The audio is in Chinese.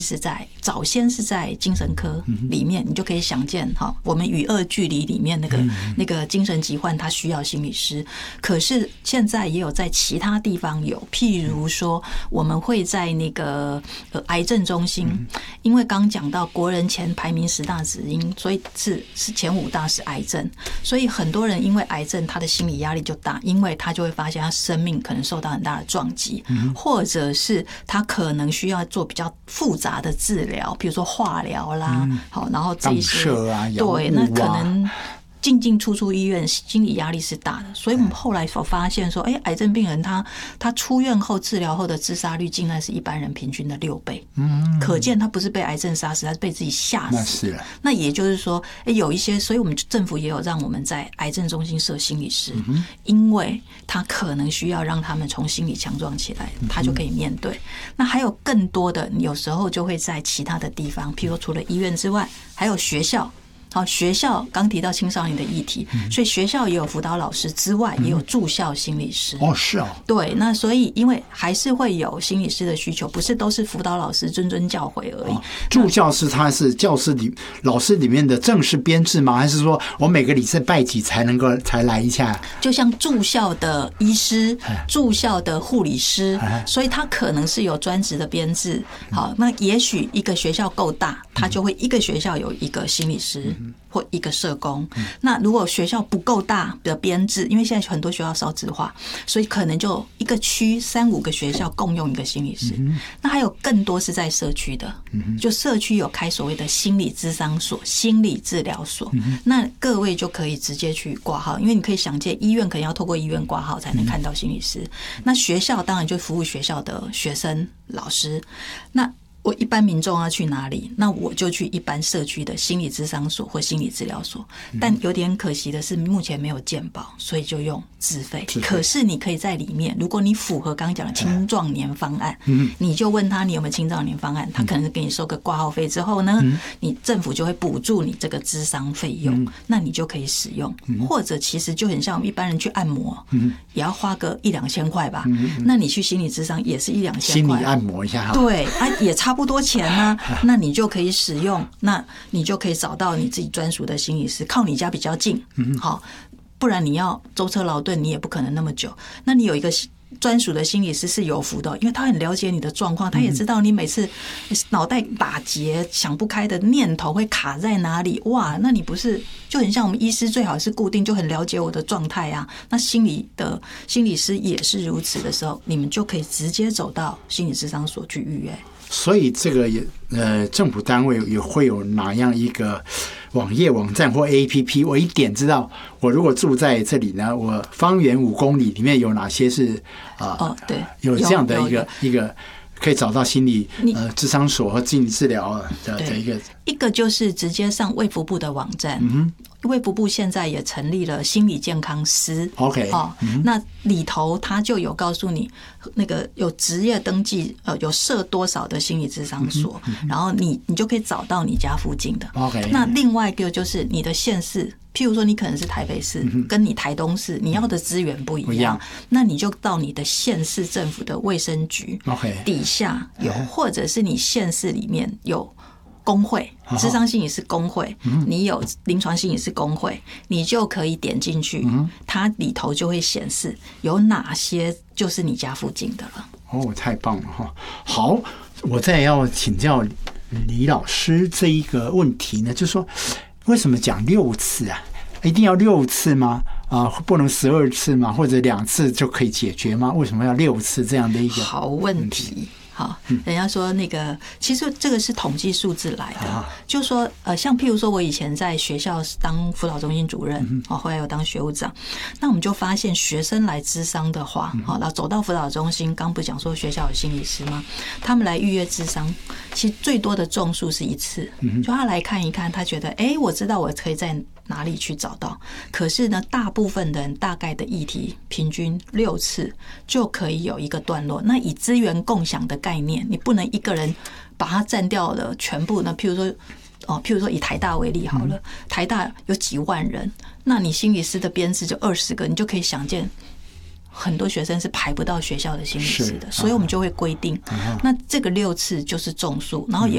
是早先是在精神科里面，你就可以想见我们与恶距离里面那个精神疾患，他需要心理师。可是现在也有在其他地方有，譬如说我们会在那个癌症中心，因为刚讲到国人前排名10大死因，所以是前5大是癌症，所以很多人因为癌症他的心理压力就大，因为他就会发现他生命可能受到很大的撞击，或者是他可能需要做比较复杂的治疗，比如说化疗啦，好，然后这一些对，那可能进出医院，心理压力是大的。所以我们后来所发现说，癌症病人他出院后治疗后的自杀率竟然是一般人平均的6倍，可见他不是被癌症杀死，他是被自己吓死。那也就是说，有一些，所以我们政府也有让我们在癌症中心设心理师，因为他可能需要让他们从心理强壮起来，他就可以面对。那还有更多的，有时候就会在其他的地方，譬如说除了医院之外，还有学校。好，学校刚提到青少年的议题，所以学校也有辅导老师之外，也有住校心理师。 是哦。 对，那所以因为还是会有心理师的需求，不是都是辅导老师谆教诲而已。 助教师他是教室里老师里面的正式编制吗？还是说我每个礼拜几才来一下？ 就像住校的医师、住校的护理师，所以他可能是有专职的编制。好，那也许一个学校够大，他就会一个学校有一个心理师。或一个社工，那如果学校不够大的编制，因为现在很多学校少子化，所以可能就一个区3-5个学校共用一个心理师。那还有更多是在社区的，就社区有开所谓的心理咨商所、心理治疗所，那各位就可以直接去挂号，因为你可以想见，医院可能要透过医院挂号才能看到心理师。那学校当然就服务学校的学生、老师。那我一般民众要去哪里？那我就去一般社区的心理咨商所或心理治疗所。但有点可惜的是，目前没有健保，所以就用自费。可是你可以在里面，如果你符合刚刚讲的青壮年方案，你就问他你有没有青壮年方案，他可能给你收个挂号费之后呢，你政府就会补助你这个咨商费用，那你就可以使用。或者其实就很像我们一般人去按摩，也要花个1-2千块吧。那你去心理咨商也是1-2千块， 心理按摩一下， 对也差不多钱啊，那你就可以使用，那你就可以找到你自己专属的心理师，靠你家比较近，好，不然你要舟车劳顿，你也不可能那么久。那你有一个专属的心理师是有福的，因为他很了解你的状况，他也知道你每次脑袋打结、想不开的念头会卡在哪里。哇，那你不是就很像我们医师最好是固定，就很了解我的状态啊。那心理师也是如此的时候，你们就可以直接走到心理咨商所去预约。 所以这个政府单位也会有哪样一个网页网站或 APP？ 我一点知道，我如果住在这里呢，我方圆5公里里面有哪些是对， 有这样的一个可以找到心理咨商所和心理治疗的一个就是直接上卫福部的网站。卫福部现在也成立了心理健康司 ，OK， 那里头他就有告诉你那个有职业登记，有设多少的心理咨商所，然后你就可以找到你家附近的。 OK， 那另外一个就是你的县市，譬如说你可能是台北市，跟你台东市你要的资源不一样，那你就到你的县市政府的卫生局底下有，或者是你县市里面有工会，諮商心理师工会，你有临床心理师工会，你就可以点进去，它里头就会显示有哪些就是你家附近的了。 太棒了哈！好，我再要请教李老师这一个问题呢，就是说为什么讲6次啊？一定要6次吗？不能12次吗？或者2次就可以解决吗？为什么要6次这样的一个好问题？好，人家说那个，其实这个是统计数字来的，就说像譬如说我以前在学校当辅导中心主任，后来有当学务长，那我们就发现学生来諮商的话，然后走到辅导中心，刚不讲说学校有心理师吗？他们来预约諮商，其实最多的中数是1次，就他来看一看，他觉得我知道我可以在哪里去找到，可是呢，大部分人大概的议题平均6次就可以有一个段落。那以资源共享的概念，你不能一个人把它占掉了全部呢。譬如说以台大为例好了，台大有几万人，那你心理师的编制就20个，你就可以想见很多学生是排不到学校的心理师的，所以我们就会规定，那这个6次就是中数，然后也